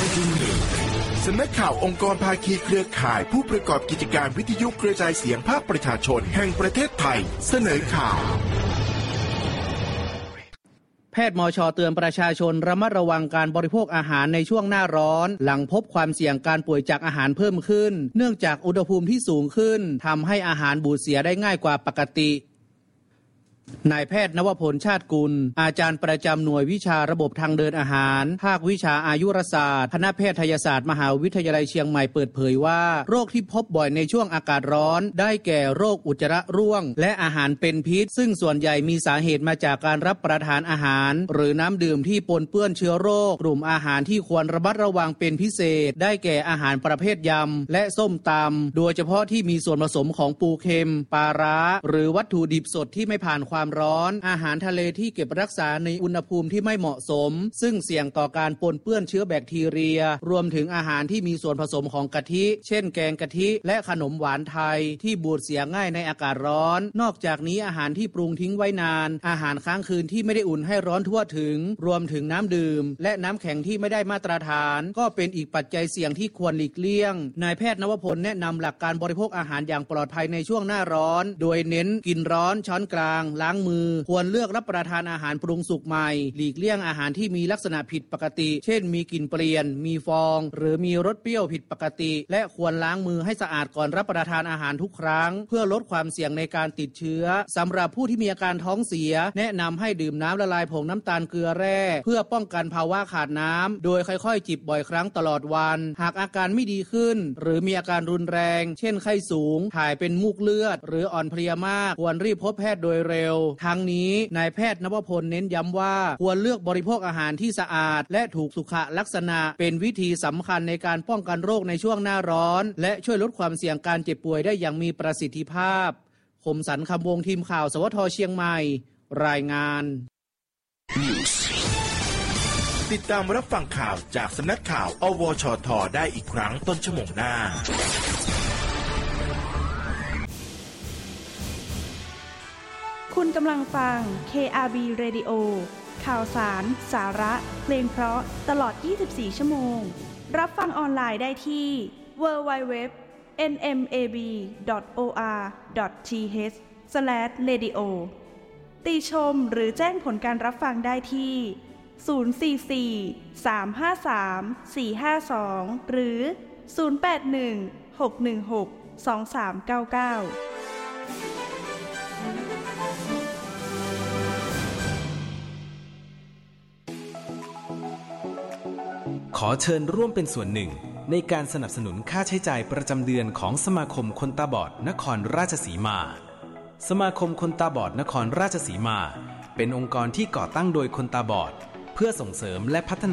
สำนักข่าวองค์กรภาคีเครือข่ายผู้ประกอบกิจการวิทยุกระจายเสียงภาคประชาชนแห่งประเทศไทยเสนอข่าวแพทย์มช.เตือนประชาชนระมัดระวังการบริโภคอาหารในช่วงหน้าร้อนหลังพบความเสี่ยงการป่วยจากอาหารเพิ่มขึ้นเนื่องจากอุณหภูมิที่สูงขึ้นทำให้อาหารบูดเสียได้ง่ายกว่าปกตินายแพทย์นวพลชาติกุลอาจารย์ประจำหน่วยวิชาระบบทางเดินอาหารภาควิชาอายุรศาสตร์คณะแพทยศาสตร์มหาวิทยาลัยเชียงใหม่เปิดเผยว่าโรคที่พบบ่อยในช่วงอากาศร้อนได้แก่โรคอุจจาระร่วงและอาหารเป็นพิษซึ่งส่วนใหญ่มีสาเหตุมาจากการรับประทานอาหารหรือน้ำดื่มที่ปนเปื้อนเชื้อโรคกลุ่มอาหารที่ควรระมัดระวังเป็นพิเศษได้แก่อาหารประเภทยำและส้มตำโดยเฉพาะที่มีส่วนผสมของปูเค็มปลาร้าหรือวัตถุดิบสดที่ไม่ผ่านความร้อนอาหารทะเลที่เก็บรักษาในอุณหภูมิที่ไม่เหมาะสมซึ่งเสี่ยงต่อการปนเปื้อนเชื้อแบคทีเรียรวมถึงอาหารที่มีส่วนผสมของกะทิเช่นแกงกะทิและขนมหวานไทยที่บูดเสียง่ายในอากาศร้อนนอกจากนี้อาหารที่ปรุงทิ้งไว้นานอาหารค้างคืนที่ไม่ได้อุ่นให้ร้อนทั่วถึงรวมถึงน้ำดื่มและน้ำแข็งที่ไม่ได้มาตรฐานก็เป็นอีกปัจจัยเสี่ยงที่ควรหลีกเลี่ยงนายแพทย์นวพลแนะนำหลักการบริโภคอาหารอย่างปลอดภัยในช่วงหน้าร้อนโดยเน้นกินร้อนช้อนกลางล้างมือควรเลือกรับประทานอาหารปรุงสุกใหม่หลีกเลี่ยงอาหารที่มีลักษณะผิดปกติเช่นมีกลิ่นเปลี่ยนมีฟองหรือมีรสเปรี้ยวผิดปกติและควรล้างมือให้สะอาดก่อนรับประทานอาหารทุกครั้งเพื่อลดความเสี่ยงในการติดเชื้อสำหรับผู้ที่มีอาการท้องเสียแนะนำให้ดื่มน้ำละลายผงน้ำตาลเกลือแร่เพื่อป้องกันภาวะขาดน้ำโดยค่อยๆจิบบ่อยครั้งตลอดวันหากอาการไม่ดีขึ้นหรือมีอาการรุนแรงเช่นไข้สูงถ่ายเป็นมูกเลือดหรืออ่อนเพลียมากควรรีบพบแพทย์โดยเร็วทั้งนี้นายแพทย์นวพลเน้นย้ำว่าควรเลือกบริโภคอาหารที่สะอาดและถูกสุขลักษณะเป็นวิธีสำคัญในการป้องกันโรคในช่วงหน้าร้อนและช่วยลดความเสี่ยงการเจ็บป่วยได้อย่างมีประสิทธิภาพคมสันต์คำวงทีมข่าวสวทเชียงใหม่รายงานติดตามรับฟังข่าวจากสำนักข่าวอวชท.ได้อีกครั้งต้นชั่วโมงหน้าคุณกำลังฟัง KRB Radio ข่าวสารสาระเพลงเพราะตลอด24ชั่วโมงรับฟังออนไลน์ได้ที่ www.nmab.or.th/radio ติชมหรือแจ้งผลการรับฟังได้ที่044-353-452หรือ081-616-2399 ขอเชิญร่วมเป็นส่วนหนึ่งในการสนับสนุนค่าใช้จ่ายประจำเดือนของสมาคมคนตาบอดนครราชสีมาสมาคมคนตาบอดนครราชสีมาเป็นองค์กรที่ก่อตั้งโดยคนตาบอดเพื่อส่งเสริมและพัฒนา